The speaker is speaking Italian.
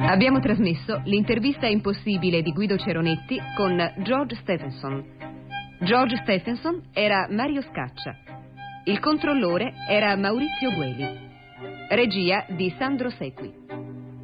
Abbiamo trasmesso l'intervista impossibile di Guido Ceronetti con George Stephenson. George Stephenson era Mario Scaccia. Il controllore era Maurizio Gueli. Regia di Sandro Sequi.